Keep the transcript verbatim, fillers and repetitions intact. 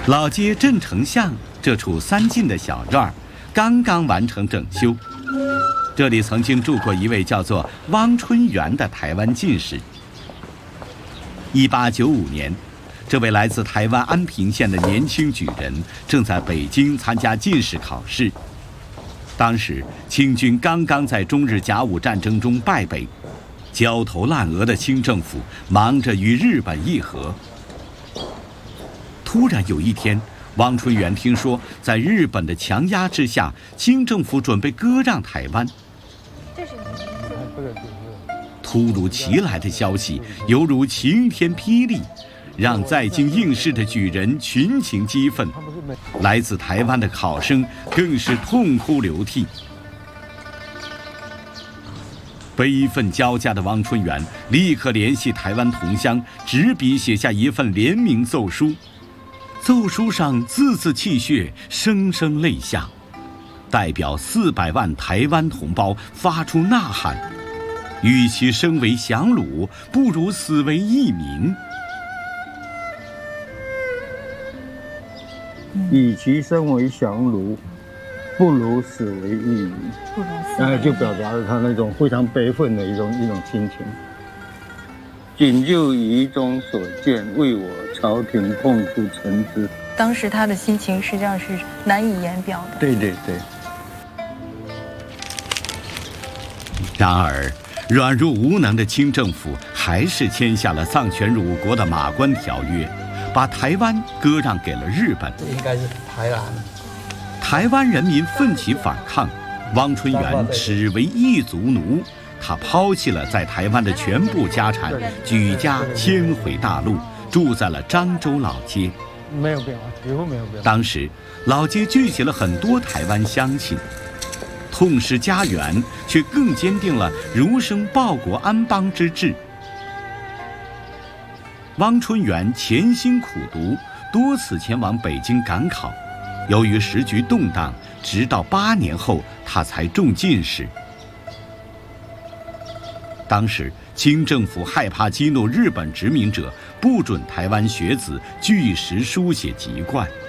老街镇城巷这处三进的小院儿刚刚完成整修，这里曾经住过一位叫做汪春元的台湾进士。一八九五年，这位来自台湾安平县的年轻举人正在北京参加进士考试。当时清军刚刚在中日甲午战争中败北，焦头烂额的清政府忙着与日本议和。突然有一天，汪春元听说，在日本的强压之下，清政府准备割让台湾。突如其来的消息犹如晴天霹雳，让在京应试的举人群情激愤，来自台湾的考生更是痛哭流涕。悲愤交加的汪春元立刻联系台湾同乡，执笔写下一份联名奏书。奏书上字字泣血，声声泪下，代表四百万台湾同胞发出呐喊：与其生为降虏，不如死为义民。 与其生为降虏，不如死为义民。然后就表达了他那种非常悲愤的一种一种心情。仅就遗中所见，为我朝廷痛哭陈之。 当时他的心情实际上是难以言表的。 对对对。 然而，软弱无能的清政府还是签下了丧权辱国的《马关条约》，把台湾割让给了日本。 这应该是台南。 台湾人民奋起反抗，汪春元只为一族奴。他抛弃了在台湾的全部家产，举家迁回大陆，住在了漳州老街。 没有变化，几乎没有变化。 当时老街聚集了很多台湾乡亲，痛失家园，却更坚定了儒生报国安邦之志。汪春元潜心苦读，多次前往北京赶考，由于时局动荡，直到八年后他才中进士。当时清政府害怕激怒日本殖民者，不准台湾学子据实书写籍贯。